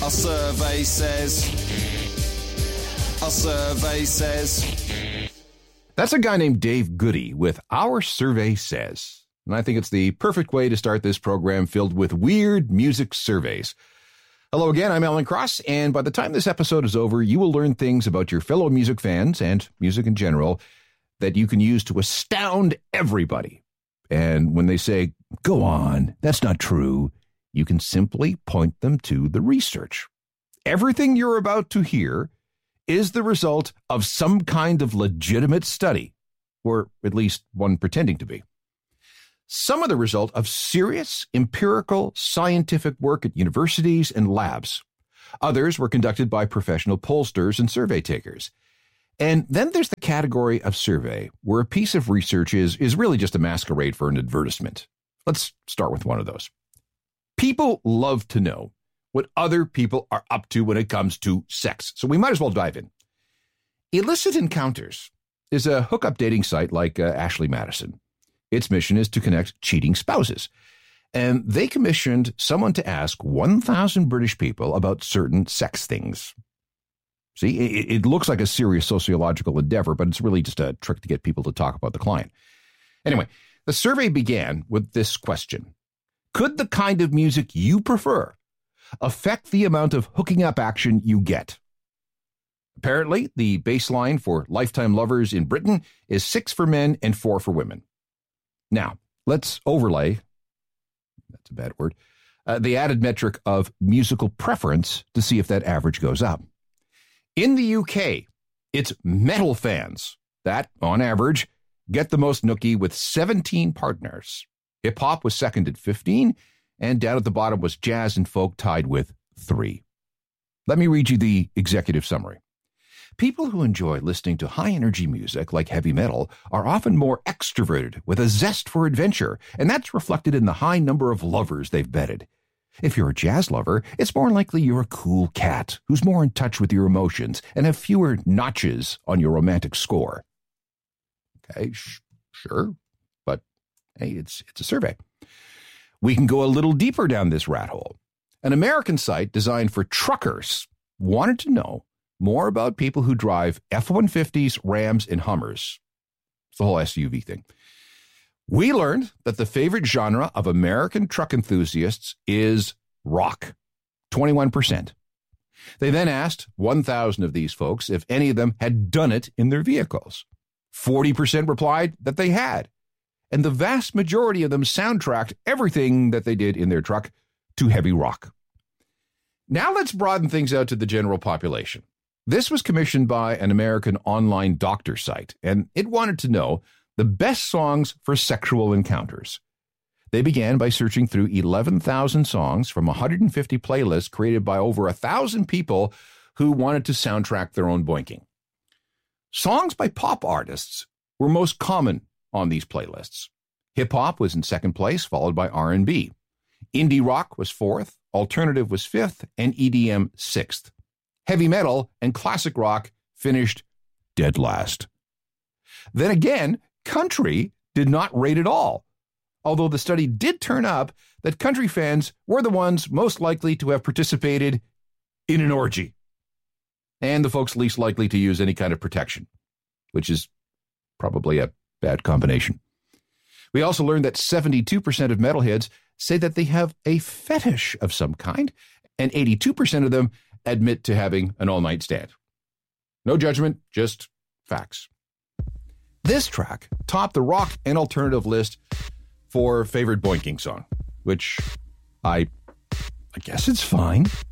A survey says. A survey says. That's a guy named Dave Goody with Our Survey Says. And I think it's the perfect way to start this program filled with weird music surveys. Hello again, I'm Alan Cross, and by the time this episode is over, you will learn things about your fellow music fans and music in general that you can use to astound everybody. And when they say, go on, that's not true, you can simply point them to the research. Everything you're about to hear is the result of some kind of legitimate study, or at least one pretending to be. Some are the result of serious, empirical, scientific work at universities and labs. Others were conducted by professional pollsters and survey takers. And then there's the category of survey where a piece of research is really just a masquerade for an advertisement. Let's start with one of those. People love to know what other people are up to when it comes to sex. So we might as well dive in. Illicit Encounters is a hookup dating site like Ashley Madison. Its mission is to connect cheating spouses. And they commissioned someone to ask 1,000 British people about certain sex things. See, it looks like a serious sociological endeavor, but it's really just a trick to get people to talk about the client. Anyway, the survey began with this question. Could the kind of music you prefer affect the amount of hooking up action you get? Apparently, the baseline for lifetime lovers in Britain is 6 for men and 4 for women. Now, let's overlay, that's a bad word, the added metric of musical preference to see if that average goes up. In the UK, it's metal fans that, on average, get the most nookie with 17 partners. Hip-hop was second at 15, and down at the bottom was jazz and folk tied with 3. Let me read you the executive summary. People who enjoy listening to high-energy music like heavy metal are often more extroverted with a zest for adventure, and that's reflected in the high number of lovers they've vetted. If you're a jazz lover, it's more likely you're a cool cat who's more in touch with your emotions and have fewer notches on your romantic score. Okay, sure. Hey, it's a survey. We can go a little deeper down this rat hole. An American site designed for truckers wanted to know more about people who drive F-150s, Rams, and Hummers. It's the whole SUV thing. We learned that the favorite genre of American truck enthusiasts is rock, 21%. They then asked 1,000 of these folks if any of them had done it in their vehicles. 40% replied that they had. And the vast majority of them soundtracked everything that they did in their truck to heavy rock. Now let's broaden things out to the general population. This was commissioned by an American online doctor site, and it wanted to know the best songs for sexual encounters. They began by searching through 11,000 songs from 150 playlists created by over 1,000 people who wanted to soundtrack their own boinking. Songs by pop artists were most common on these playlists. Hip-hop was in second place, followed by R&B. Indie rock was 4th, alternative was 5th, and EDM 6th. Heavy metal and classic rock finished dead last. Then again, country did not rate at all, although the study did turn up that country fans were the ones most likely to have participated in an orgy, and the folks least likely to use any kind of protection, which is probably a bad combination. We also learned that 72% of metalheads say that they have a fetish of some kind, and 82% of them admit to having an all-night stand. No judgment, just facts. This track topped the rock and alternative list for favorite boinking song, which I guess it's fine.